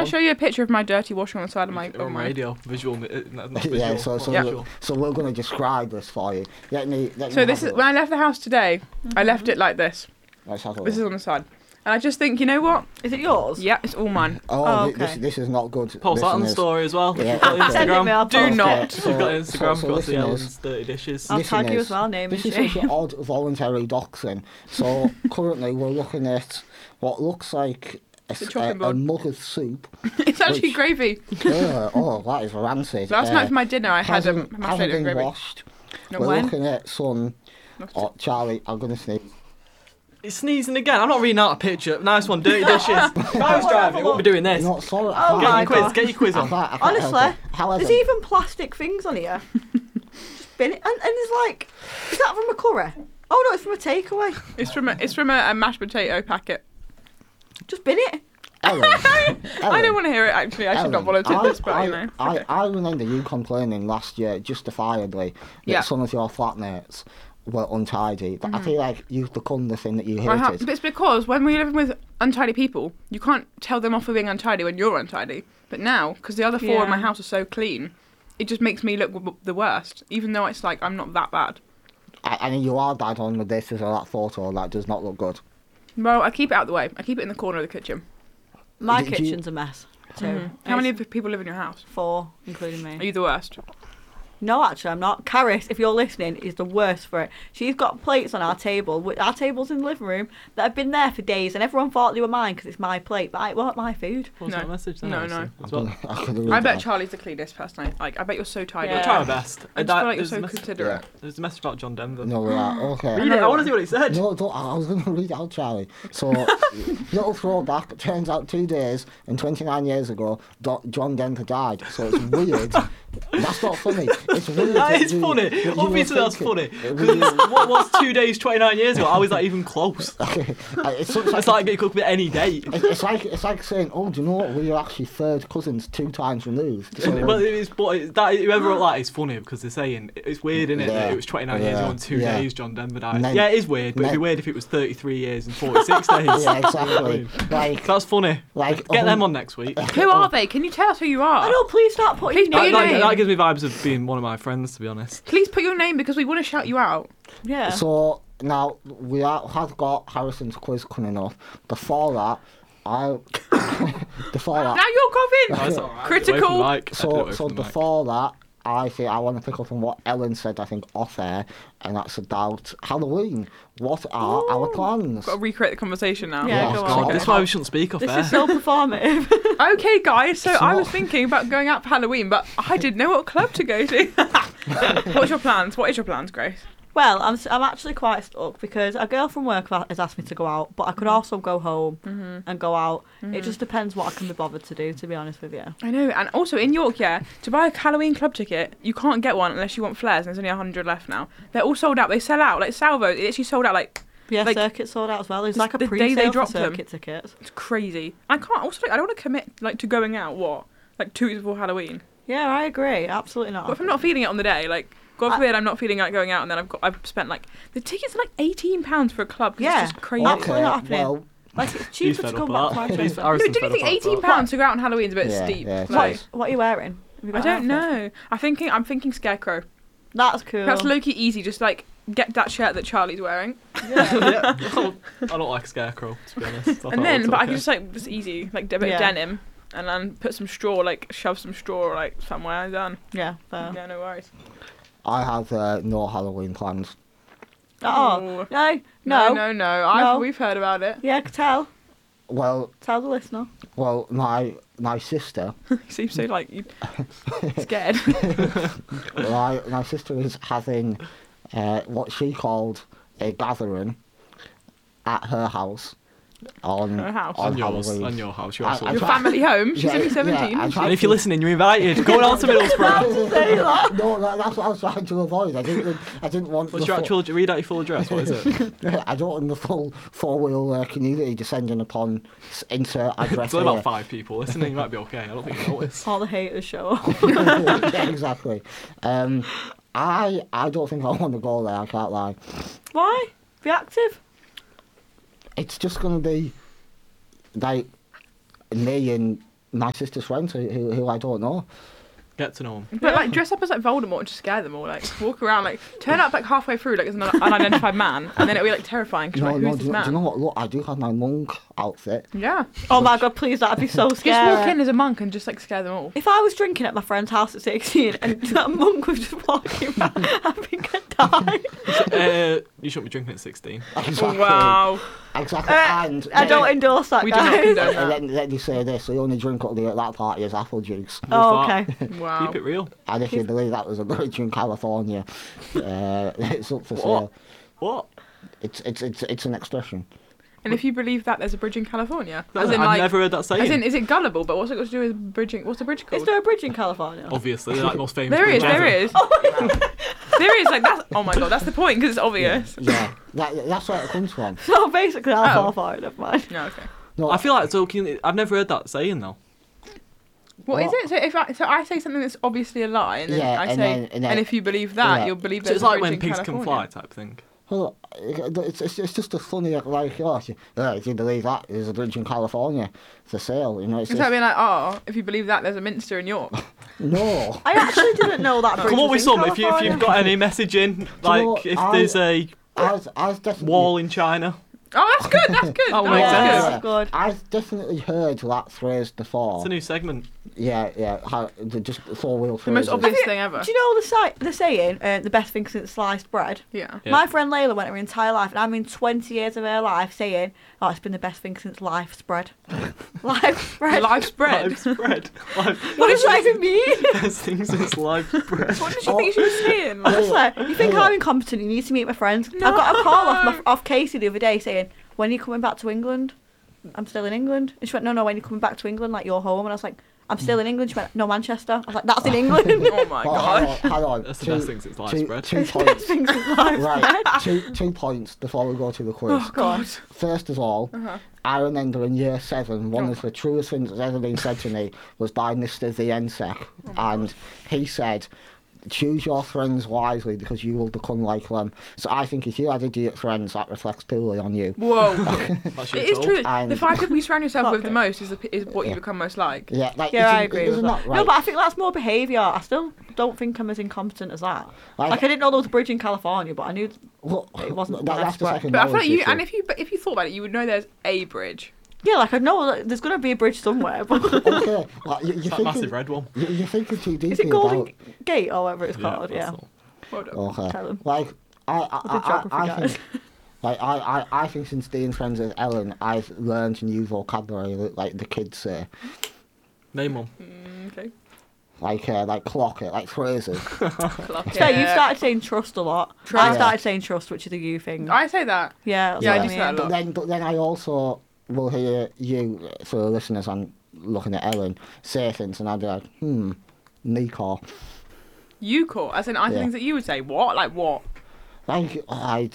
I show you a picture of my dirty washing on the side of my... We're on radio, visual, not visual. Yeah, Visual. so we're going to describe this for you. So this is when I left the house today. I left it like this. Let's have a look. This is on the side, and I just think, you know what? Is it yours? Yeah, it's all mine. Oh, okay. this is not good. Post that on the listeners. story as well. Yeah, We've got Send it me, I'll Instagram. Do post not. it. We've got Instagram. so We've got the listeners- Ellen's Dirty Dishes. I'll tag you Listeners, as well, name and This is shame. such an odd voluntary doxing. So currently we're looking at what looks like a chopping a board. mug of soup. It's actually Which- gravy. That is rancid. Last night for my dinner, I had hasn't mashed potato been gravy. washed. No, We're when? looking at some... Oh, Charlie, I'm going to sneeze. He's sneezing again. I'm not reading out a picture. Nice one, Dirty Dishes. If I was driving, I wouldn't be doing this. No, sorry, Oh Get my your quiz. God. Get your quiz on. I can't Honestly, help it. However, there's even plastic things on here. Just bin it. And it's like, is that from a curry? Oh no, it's from a takeaway. It's from a mashed potato packet. Just bin it. Ellen, I don't want to hear it. Actually, I should not volunteer this, but you know. I remember you complaining last year, justifiably, that Yeah. some of your flatmates were untidy. But I feel like you've become the thing that you I hated. but it's because when we're living with untidy people, you can't tell them off for being untidy when you're untidy. But now, because the other four in my Yeah. house are so clean, it just makes me look the worst. Even though it's like I'm not that bad. I mean, you are bad on with this as that photo. That does not look good. Well, I keep it out of the way. I keep it in the corner of the kitchen. My Did you- kitchen's a mess too. How many It's people live in your house? 4, including Are me. you the worst? No, actually, I'm not. Caris, if you're listening, is the worst for it. She's got plates on our table. Our table's in the living room that have been there for days, and everyone thought they were mine because it's my plate, but it wasn't my food. What's No. that message then? No, Alison, no. as well? I bet Charlie's the cleanest person. I bet you're so tidy. Yeah. I'll try my best. I just feel like you're There's so a message- considerate. There's a message about John Denver. No, we are. Okay. Read it. I want to see what he said. No, don't, I was going to read it out, Charlie. So, little throwback. Turns out 2 days and 29 years ago, John Denver died. So it's weird. That's not funny. It's weird. That is funny. that you Obviously, were that's funny. thinking- Because what was 2 days, 29 years ago? How is that even close? It's It's like it could be any date. It's like saying, oh, do you know what? We are actually third cousins 2 times removed. So, But whoever wrote that is funny because they're saying it's weird, isn't it? Yeah. That it was 29 years ago and 2 Yeah. days John Denver died. Then- Yeah, it is weird, but it'd be then- weird if it was 33 years and 46 days. yeah, exactly. Like, That's funny. like Get them on next week. Who are they? Can you tell us who you are? I know, please start putting Please your put name. your name. That gives me vibes of being one of my friends, to be honest. Please put your name because we want to shout you out. Yeah. So now have got Harrison's quiz coming up. Before that, before Now that, you're coughing. That's all right. Critical. Get away from the mic. Get so away from the mic. before that, I think I want to pick up on what Ellen said. I think off air, and that's about Halloween. What are our plans? Got to recreate the conversation now. Yeah, Yes, go God, on. This is why we shouldn't speak off This air. is so performative. Okay, guys. So I was not- thinking about going out for Halloween, but I didn't know what club to go to. What's your plans? What is your plans, Grace? Well, I'm actually quite stuck because a girl from work has asked me to go out, but I could also go home and go out. It just depends what I can be bothered to do, to be honest with you. I know, and also in York, yeah, to buy a Halloween club ticket, you can't get one unless you want flares, and there's only 100 left now. They're all sold out. They sell out. Like Salvo, it actually sold out. Like, Yeah, Like, circuit sold out as well. There's like a the day pre-sale they for dropped them. circuit tickets. it's crazy. I can't. Also, like, I don't want to commit like to going out. What? Like 2 weeks before Halloween. Yeah, I agree. Absolutely not. But if I'm not feeling it on the day, like, God forbid I'm not feeling like going out, and then I've spent like the tickets are like £18 for a club. 'Cause Yeah. it's just crazy. Absolutely not happening. Well, Like, it's She's cheaper fed to up go with back to that. my She's- place. No, Harrison's don't you fed think up with that. £18 to go out on Halloween is a bit Yeah, steep? yeah, it's Like, What are you wearing? Have you got I an don't outfit? know. I'm thinking Scarecrow. That's cool. That's low-key easy. Just like get that shirt that Charlie's wearing, Yeah. I don't like Scarecrow, to be honest. I thought and then it was but I okay. can just like it's easy, like a bit Yeah. of denim, and then put some straw, like shove some straw like somewhere. Done. Yeah, fair. Yeah, no worries. I have no Halloween plans. Oh, no. No. We've heard about it. Yeah, tell Well, the listener. my sister, You seem so like you scared. my sister is having what she called a gathering at her house on Her house. on On yours, Halloween. on your house. I- I Your tried- family home. She's Yeah, only yeah, 17. I tried And if you're to- listening, you're invited. Go down to Middlesbrough. No, that's what I was trying to avoid. I didn't want. What's the your full- actual? Read out your full address. What is it? I don't want the full four-wheel community descending upon insert address. It's only about here. 5 people listening. You might be okay. I don't think you notice. All the haters show up. Yeah, exactly. I don't think I want to go there. I can't lie. Why? Be active. It's just going to be like me and my sister's friends who I don't know. Get to know them. But like dress up as like Voldemort and just scare them all. Like walk around, like turn up like halfway through like as an unidentified man, and then it'll be like terrifying. Cause, like, who's do this man? you know what? Look, I do have my monk outfit. Yeah. Oh my god, please, that'd be so Just scary. walk in as a monk and just like scare them all. If I was drinking at my friend's house at 16 and that monk was just walking around, I think I'd die. You shouldn't be drinking at 16. Exactly. Wow. Exactly. And I don't endorse that, We do not guys. condone and that. then you say this, the only drink up there at that party is apple juice. Oh, Love okay. that. Wow. Keep it real. And if you believe that was a bridge in California, it's up for sale. What? It's an expression. And if you believe that there's a bridge in California, I've never heard that saying. as in, is it gullible? But what's it got to do with bridging? What's the bridge called? Is there a bridge in California? Obviously, they're like the most famous. There is, bridge there ever. is. There is, like, that's, oh my god, that's the point, because it's obvious. Yeah, that's where it comes from. So basically, I'll Oh. fall for it, never mind. No, okay. No, I feel like talking. I've never heard that saying though. What is it? So if I say something that's obviously a lie, and then Yeah, I and say, then- and then- if you believe that, yeah. you'll believe So there's it's a like bridge when in pigs can California. fly type thing. well, it's just a funny like if you believe that there's a bridge in California for sale, you know. It's It's just, like being like, oh, if you believe that, there's a Minster in York. no. I actually didn't know that bridge Come up with was in some if California. you've got any messaging, like know, if I- there's a I've definitely wall in China. Oh, that's good, that's good. That will No, make that's sense. good. Good. I've definitely heard that phrase before. It's a new segment. Yeah, just 4-wheel The most phrases. obvious thing ever. Do you know the saying, the best thing since sliced bread? Yeah. Yeah. My friend Layla went her entire life, and I mean 20 years of her life, saying, oh, it's been the best thing since life spread. Life spread. Live spread. Live spread. What does that even mean? Best thing since live spread. What did she think she was saying? Like, Honestly, you think I'm incompetent, you need to meet my friends. I got a call off Casey the other day saying, when are you coming back to England? I'm still in England. And she went, no, when are you coming back to England? Like, you're home. And I was like, I'm still in England. She went, no, Manchester. I was like, that's in England. oh my Well, god. hang on. That's the best thing since live spread. Two Best points. thing since life Right, spread. two points before we go to the quiz. Oh god. First of all, I remember in year 7, one of the truest things that's ever been said to me was by Mr. The NSEC, and he said, choose your friends wisely because you will become like them. So I think if you had idiot friends, that reflects poorly on you. Whoa. That's your It is told. true. And- The 5 people you surround yourself with the Okay. most is what you become most like. Yeah, like, Yeah, I isn't- agree with isn't that. right? No, but I think that's more behaviour. I still don't think I'm as incompetent as that. Like, I didn't know there was a bridge in California, but I knew Look, it wasn't that's the live second But I feel like knowledge you, issue. and if you thought about it, you would know there's a bridge. Yeah, like I know that there's going to be a bridge somewhere, but Okay, like, you're That massive thinking, red one. you're thinking too deeply is it Golden about... Gate or whatever it's called? that's Yeah. all. Well done. Okay, Tell 'em. like, The geography I guys. think... Like, I think since being friends with Ellen, I've learned new vocabulary, like the kids say. Name one. Okay. Like clock it, like phrases. Clock So you it. started saying trust a lot. I Trust. started saying trust, which is a you thing. I say that. Yeah, that's Yeah, I what do say that a But lot. then I also will hear you, for the listeners, I'm looking at Ellen, say things, and I'd be like, Nico. You caught, as in I Yeah. things that you would say. What? Like what? Like,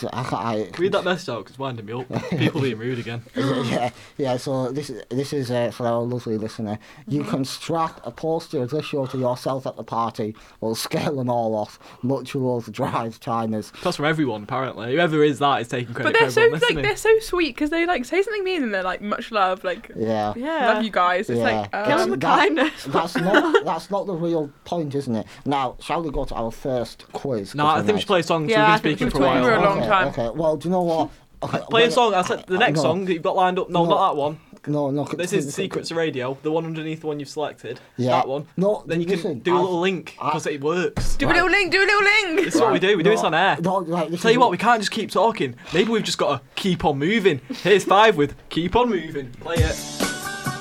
I Read that message out, 'cause it's winding me up. People being rude again. yeah. So this is for our lovely listener. You Mm-hmm. can strap a poster of this show to yourself at the party, or scale them all off. Much rules, drive, timers. That's from everyone, apparently. Whoever is that is taking credit But they're for so everyone like listening. they're so sweet because they like say something mean and they're like much love, like Yeah. Yeah. love you guys. It's Yeah. like Kill That's- them with that- kindness. That's not the real point, isn't it? Now, shall we go to our first quiz? No, I think we should play a song. 'Cause Yeah, I we've been think speaking for we've a been while. talking for a long time. Okay. Well, do you know what? Okay, Play a when- song. I said the next no. song that you've got lined up. No, No. not that one. No. This is Secrets of Radio, the one underneath the one you've selected. Yeah. That one. No, Then you can listen, do a I've- little link because it works. do a little link, do a little link. This is what we do. We do this on air. No, like, this Tell you is- what, we can't just keep talking. Maybe we've just got to keep on moving. Here's 5 with Keep On Moving. Play it.